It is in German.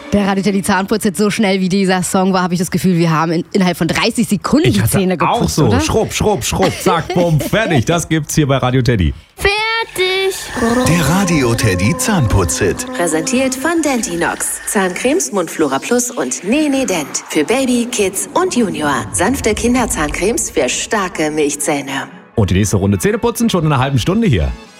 Der Radio Teddy Zahnputz jetzt so schnell wie dieser Song war, habe ich das Gefühl, wir haben innerhalb von 30 Sekunden die Zähne geputzt, auch so. Oder? Schrupp, schrupp, schrupp, zack, bumm, fertig. Das gibt's hier bei Radio Teddy. Fertig. Der Radio Teddy Zahnputz-Hit. Präsentiert von Dentinox. Zahncremes, Mundflora Plus und Nene Dent. Für Baby, Kids und Junior. Sanfte Kinderzahncremes für starke Milchzähne. Und die nächste Runde Zähneputzen schon in einer halben Stunde hier.